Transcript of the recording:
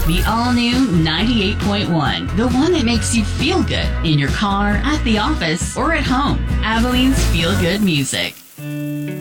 The all-new 98.1, the one that makes you feel good in your car, at the office, or at home. Abilene's Feel Good Music.